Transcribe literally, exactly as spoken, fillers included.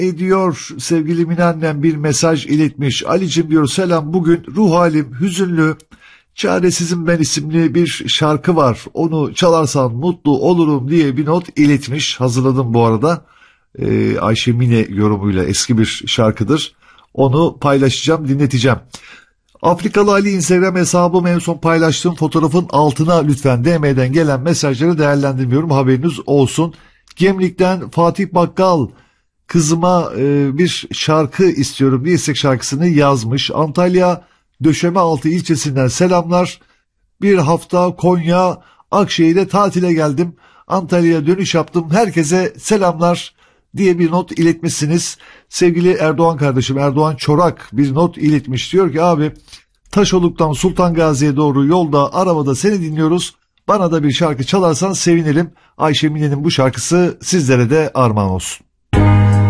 ediyor. Sevgili Mine annem bir mesaj iletmiş. Ali'cim diyor, selam, bugün ruh halim hüzünlü. Çaresizim ben isimli bir şarkı var. Onu çalarsan mutlu olurum diye bir not iletmiş. Hazırladım bu arada. Ee, Ayşe Mine yorumuyla, eski bir şarkıdır. Onu paylaşacağım, dinleteceğim. Afrikalı Ali Instagram hesabım, en son paylaştığım fotoğrafın altına lütfen D M'den gelen mesajları değerlendirmiyorum, haberiniz olsun. Gemlik'ten Fatih Bakkal, kızıma e, bir şarkı istiyorum diye istek şarkısını yazmış. Antalya Döşemealtı ilçesinden selamlar. Bir hafta Konya Akşehir'e tatile geldim. Antalya'ya dönüş yaptım. Herkese selamlar diye bir not iletmişsiniz. Sevgili Erdoğan kardeşim, Erdoğan Çorak bir not iletmiş. Diyor ki, abi Taşoluk'tan Sultan Gazi'ye doğru yolda arabada seni dinliyoruz. Bana da bir şarkı çalarsan sevinirim. Ayşe Mine'nin bu şarkısı sizlere de armağan olsun.